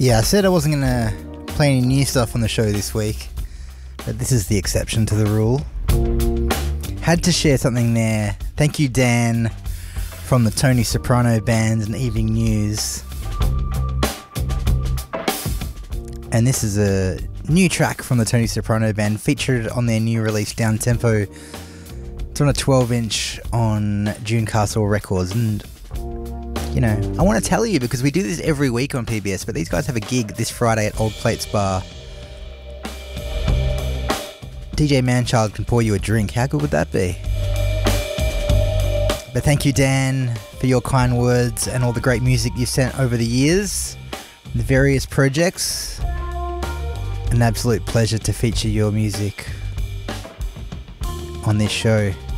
Yeah, I said I wasn't going to play any new stuff on the show this week, but this is the exception to the rule. Had to share something there. Thank you, Dan, from the Tony Soprano Band and Evening News. And this is a new track from the Tony Soprano Band, featured on their new release, Down Tempo. It's on a 12-inch on June Castle Records, and you know, I want to tell you because we do this every week on PBS, but these guys have a gig this Friday at Old Plates Bar. DJ Manchild can pour you a drink. How good would that be? But thank you, Dan, for your kind words and all the great music you've sent over the years, the various projects. An absolute pleasure to feature your music on this show.